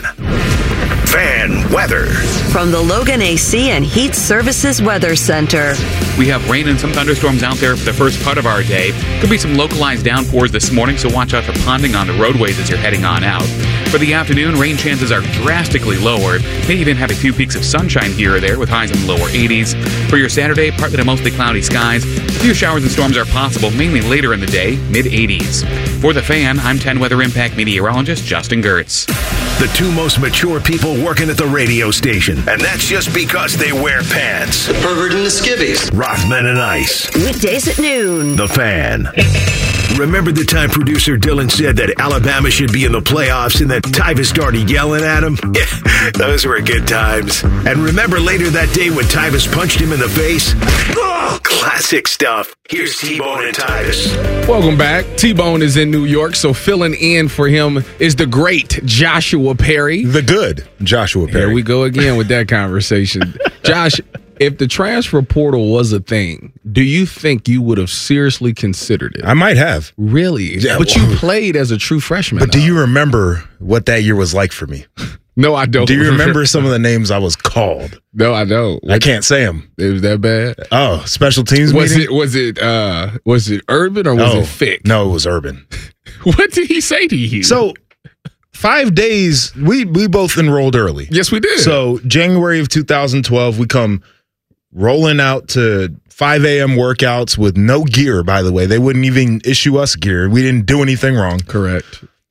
Fan weather. From the Logan AC and Heat Services Weather Center. We have rain and some thunderstorms out there for the first part of our day. Could be some localized downpours this morning, so watch out for ponding on the roadways as you're heading on out. For the afternoon, rain chances are drastically lower. May even have a few peaks of sunshine here or there with highs in the lower 80s. For your Saturday, partly to mostly cloudy skies. A few showers and storms are possible, mainly later in the day, mid-80s. For The Fan, I'm 10 Weather Impact meteorologist Justin Gertz. The two most mature people working at the radio station. And that's just because they wear pants. The pervert and the skivvies. Rothman and Ice. Weekdays at noon. The Fan. Remember the time producer Dylan said that Alabama should be in the playoffs and that Tyvus started yelling at him? Yeah, those were good times. And remember later that day when Tyvus punched him in the face? Oh, classic stuff. Here's T-Bone and Tyvus. Welcome back. T-Bone is in New York, so filling in for him is the great Joshua Perry. The good Joshua Perry. Here we go again with that conversation. Josh, if the transfer portal was a thing, do you think you would have seriously considered it? I might have. Really? Yeah, but you played as a true freshman. But do you remember what that year was like for me? No, I don't. Do you remember some of the names I was called? No, I don't. I can't say them. It was that bad? Oh, special teams was meeting? Was it Urban or was it Fick? No, it was Urban. What did he say to you? So 5 days, we both enrolled early. Yes, we did. So January of 2012, we come rolling out to 5 a.m. workouts with no gear, by the way. They wouldn't even issue us gear. We didn't do anything wrong. Correct.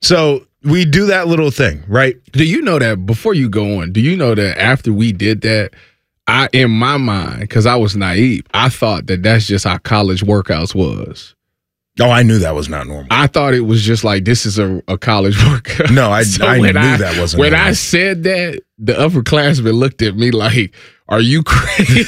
So we do that little thing, right? Do you know that, before you go on, do you know that after we did that, in my mind, because I was naive, I thought that that's just how college workouts was. Oh, I knew that was not normal. I thought it was just like, this is a college workout. No, I knew that wasn't when normal. I said that, the upperclassmen looked at me like, are you crazy?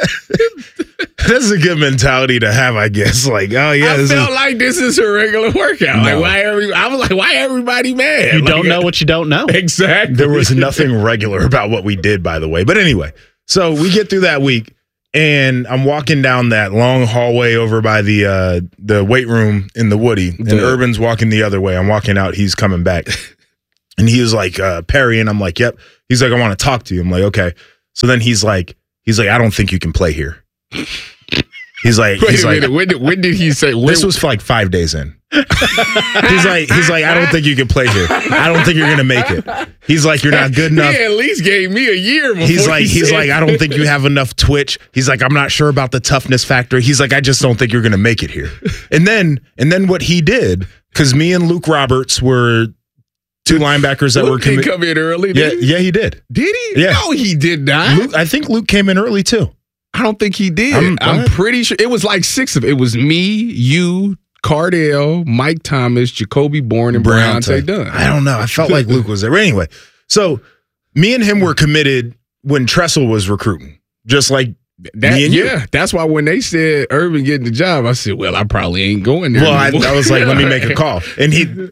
That's a good mentality to have, I guess. Like, oh, yeah. I felt like this is a regular workout. No. Like, I was like, why everybody mad? You don't know what you don't know. Exactly. There was nothing regular about what we did, by the way. But anyway, so we get through that week. And I'm walking down that long hallway over by the weight room in the Woody, and Urban's walking the other way. I'm walking out. He's coming back. And he was like, Perry, and I'm like, yep. He's like, I want to talk to you. I'm like, okay. So then he's like, I don't think you can play here. He's like, Wait a minute. When did he say? This was like 5 days in. he's like, I don't think you can play here. I don't think you're gonna make it. He's like, you're not good enough. He at least gave me a year before He's like, I don't think you have enough twitch. He's like, I'm not sure about the toughness factor. He's like, I just don't think you're gonna make it here. And then what he did, because me and Luke Roberts were two linebackers that Luke didn't come in early. Yeah, he did. Did he? Yeah. No, he did not. I think Luke came in early too. I don't think he did. I'm pretty sure it was like 6 of it. It was me, you, Cardell, Mike Thomas, Jacoby Bourne, and Briante Dunn. I don't know. I felt like Luke was there. But anyway, so me and him were committed when Tressel was recruiting, just like me and you. Yeah, that's why when they said Urban getting the job, I said, well, I probably ain't going there. Well, I was like, let me make a call. And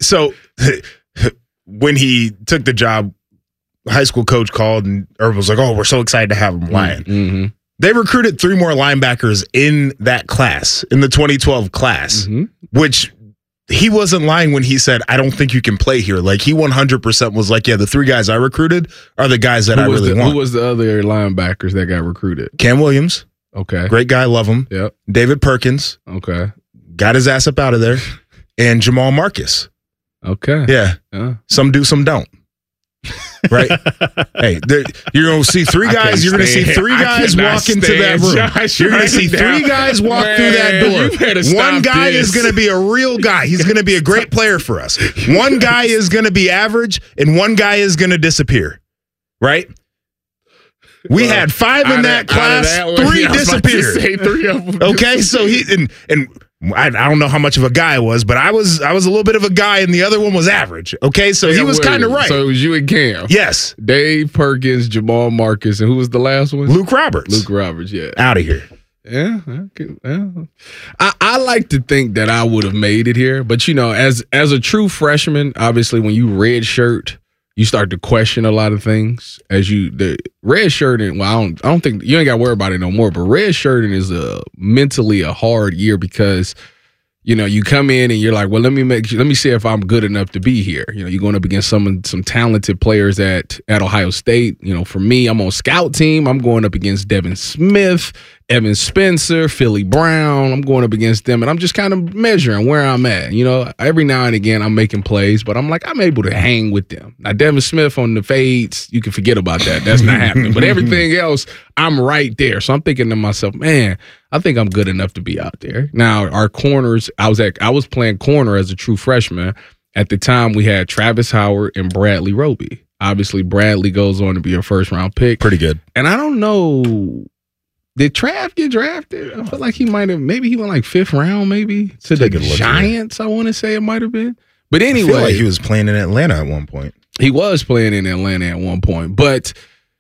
when he took the job, high school coach called and Urban was like, oh, we're so excited to have him lying. Mm-hmm. They recruited 3 more linebackers in that class, in the 2012 class, which he wasn't lying when he said, I don't think you can play here. Like, he 100% was like, yeah, the 3 guys I recruited are the guys that I really want. Who was the other linebackers that got recruited? Cam Williams. Okay. Great guy, love him. Yep. David Perkins. Okay. Got his ass up out of there. And Jamal Marcus. Okay. Yeah. Some do, some don't. Right? Hey, you're going to see 3 guys. You're going to see 3 guys walk into that room. You're going to see 3 guys walk through that door. One guy is going to be a real guy. He's going to be a great player for us. One guy is going to be average, and one guy is going to disappear. Right? We had 5 in that class. 3 disappeared. Say 3 of them. Okay, so he and I don't know how much of a guy I was, but I was a little bit of a guy, and the other one was average. Okay, so he was kind of right. So it was you and Cam. Yes, Dave Perkins, Jamal Marcus, and who was the last one? Luke Roberts. Luke Roberts. Yeah, out of here. Yeah, okay. I like to think that I would have made it here, but as a true freshman, obviously when you red shirt, you start to question a lot of things. The red shirting, well, I don't think you ain't got to worry about it no more. But red shirting is mentally a hard year because you come in and you're like, well, let me see if I'm good enough to be here. You're going up against some talented players at Ohio State. For me, I'm on scout team. I'm going up against Devin Smith, Evan Spencer, Philly Brown. I'm going up against them, and I'm just kind of measuring where I'm at. Every now and again, I'm making plays, but I'm like, I'm able to hang with them. Now, Devin Smith on the fades, you can forget about that. That's not happening. But everything else, I'm right there. So I'm thinking to myself, man, I think I'm good enough to be out there. Now, our corners, I was playing corner as a true freshman. At the time, we had Travis Howard and Bradley Roby. Obviously, Bradley goes on to be a first-round pick. Pretty good. And I don't know, did Trav get drafted? I feel like he might have. Maybe he went like 5th round, maybe to the Giants. I want to say it might have been. But anyway, I feel like he was playing in Atlanta at one point. He was playing in Atlanta at one point. But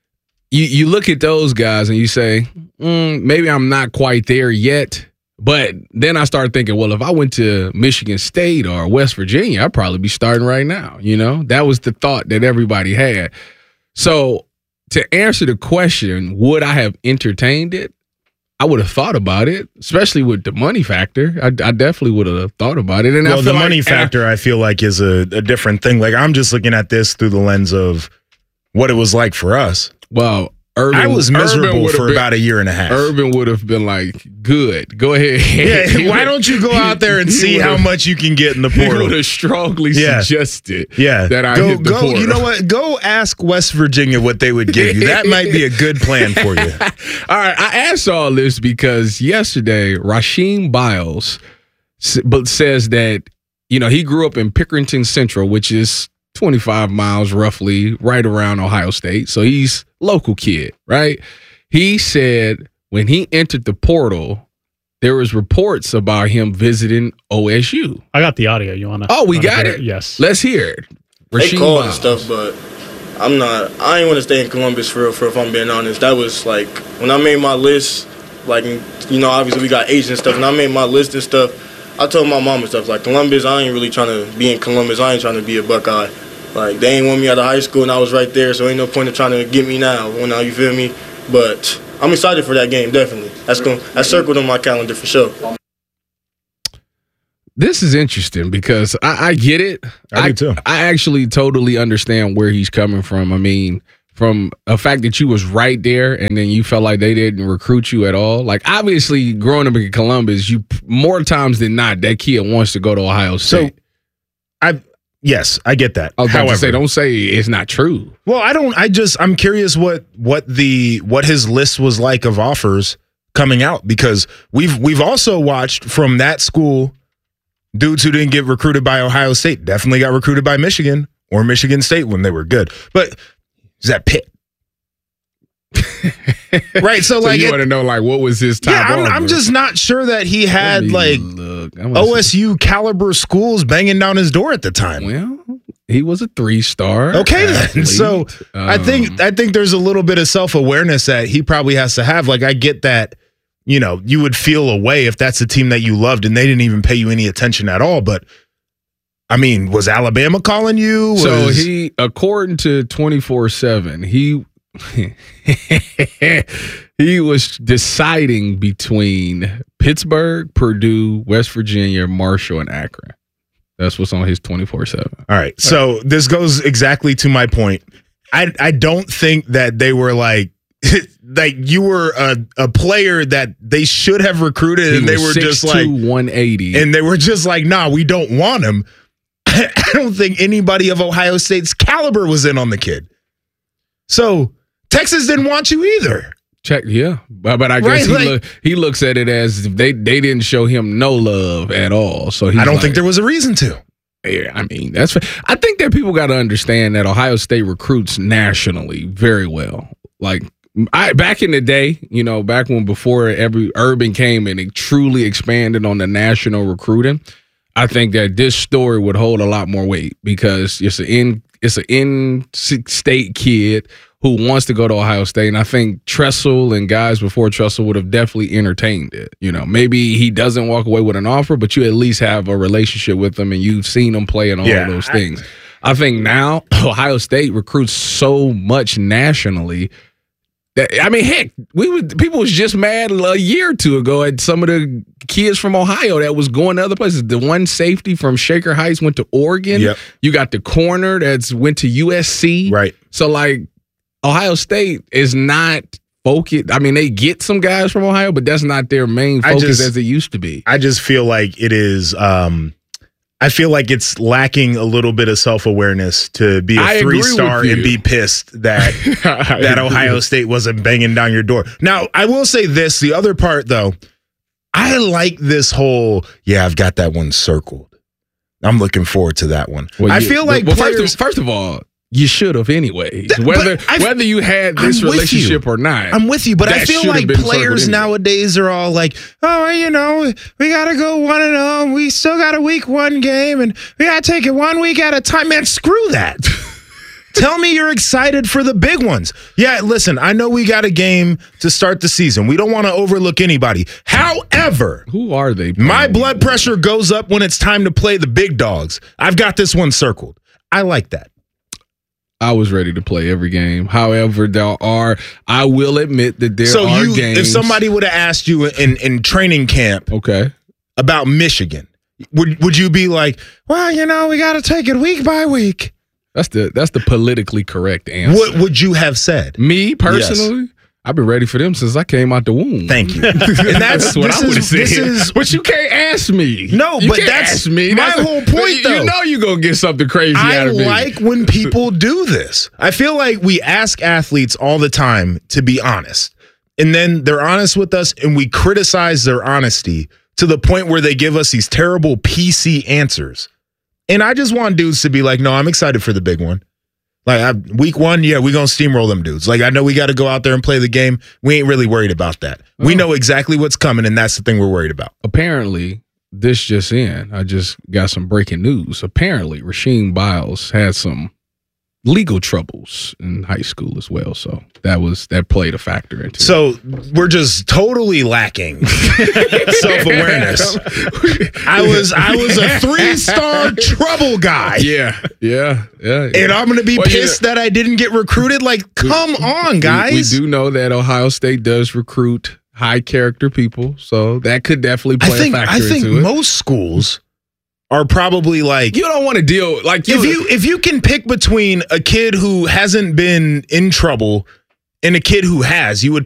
you look at those guys and you say, maybe I'm not quite there yet. But then I started thinking, well, if I went to Michigan State or West Virginia, I'd probably be starting right now. That was the thought that everybody had. So to answer the question, would I have entertained it? I would have thought about it, especially with the money factor. I definitely would have thought about it. And well, the money factor, I feel like, is a different thing. Like, I'm just looking at this through the lens of what it was like for us. Well, I was miserable for about a year and a half. Urban would have been like, good, go ahead. Yeah, why don't you go out there and see how much you can get in the portal? He would have strongly suggested that I hit the portal. You know what? Go ask West Virginia what they would give you. That might be a good plan for you. All right, I asked all this because yesterday, Rasheem Biles says that he grew up in Pickerington Central, which is 25 miles roughly, right around Ohio State. So he's a local kid, right? He said when he entered the portal, there was reports about him visiting OSU. I got the audio. You want to? Oh, we got it? Yes. Let's hear it. They called and stuff, but I ain't want to stay in Columbus for real, if I'm being honest. That was like, when I made my list, like, obviously we got agents and stuff, and I made my list and stuff, I told my mom and stuff, like, Columbus, I ain't really trying to be in Columbus. I ain't trying to be a Buckeye. Like, they ain't want me out of high school, and I was right there, so ain't no point in trying to get me now, you feel me? But I'm excited for that game, definitely. That's circled on my calendar for sure. This is interesting because I get it. I do too. I actually totally understand where he's coming from. I mean, from a fact that you was right there and then you felt like they didn't recruit you at all. Like, obviously, growing up in Columbus, you more times than not, that kid wants to go to Ohio State. So, yes, I get that. However, don't say it's not true. Well, I'm curious what his list was like of offers coming out, because we've also watched from that school dudes who didn't get recruited by Ohio State definitely got recruited by Michigan or Michigan State when they were good. But is that Pitt? Right, so like, you want to know, like, what was his top? Yeah, I'm just not sure that he had OSU caliber schools banging down his door at the time. Well, he was a 3-star. Okay, athlete. then. So I think there's a little bit of self-awareness that he probably has to have. Like, I get that, you would feel a way if that's a team that you loved and they didn't even pay you any attention at all. But I mean, was Alabama calling you? So he, according to 24/7, he was deciding between Pittsburgh, Purdue, West Virginia, Marshall, and Akron. That's what's on his 24/7. All right. So this goes exactly to my point. I don't think that they were like you were a player that they should have recruited, and they were just like 180, and they were just like, nah, we don't want him. I don't think anybody of Ohio State's caliber was in on the kid. So Texas didn't want you either. But I guess he looks at it as they didn't show him no love at all. So I don't think there was a reason to. Yeah, I mean, I think that people got to understand that Ohio State recruits nationally very well. Like, back in the day, back before Urban came and it truly expanded on the national recruiting, I think that this story would hold a lot more weight because it's an in-state kid who wants to go to Ohio State. And I think Tressel and guys before Tressel would have definitely entertained it. Maybe he doesn't walk away with an offer, but you at least have a relationship with him and you've seen him play and all of those things. I think now Ohio State recruits so much nationally. Heck, people was just mad a year or two ago at some of the kids from Ohio that was going to other places. The one safety from Shaker Heights went to Oregon. Yep. You got the corner that's went to USC. Right. So, like, Ohio State is not focused. I mean, they get some guys from Ohio, but that's not their main focus as it used to be. I just feel like it is I feel like it's lacking a little bit of self-awareness to be a 3-star and be pissed that that Ohio State wasn't banging down your door. Now, I will say this, the other part, though, I like this whole, I've got that one circled. I'm looking forward to that one. Well, I feel like players... First of all, you should have anyways. Whether you had this relationship or not. I'm with you, but I feel like players nowadays are all like, oh, we got to go 1-0. We still got a week 1 game, and we got to take it 1 week at a time. Man, screw that. Tell me you're excited for the big ones. Yeah, listen, I know we got a game to start the season. We don't want to overlook anybody. However, who are they playing? My blood pressure goes up when it's time to play the big dogs. I've got this one circled. I like that. I was ready to play every game. However, I will admit that there are games. If somebody would have asked you in training camp about Michigan, would you be like, well, we got to take it week by week? That's the politically correct answer. What would you have said? Me, personally? Yes. I've been ready for them since I came out the womb. Thank you. And that's what I would have said. But you can't ask me. No, but that's me. My whole point, though. You know you're going to get something crazy out of me. I like when people do this. I feel like we ask athletes all the time to be honest. And then they're honest with us, and we criticize their honesty to the point where they give us these terrible PC answers. And I just want dudes to be like, no, I'm excited for the big one. Like, week 1, yeah, we're going to steamroll them dudes. Like, I know we got to go out there and play the game. We ain't really worried about that. We know exactly what's coming, and that's the thing we're worried about. Apparently, this just in. I just got some breaking news. Apparently, Rasheem Biles had some legal troubles in high school as well. So that played a factor into it. So we're just totally lacking self-awareness. I was a 3-star trouble guy. Yeah. And I'm gonna be pissed that I didn't get recruited. Like, come on, guys. We do know that Ohio State does recruit high character people, so that could definitely play a factor into it. I think most schools are probably like, you don't want to deal like if you can pick between a kid who hasn't been in trouble and a kid who has, you would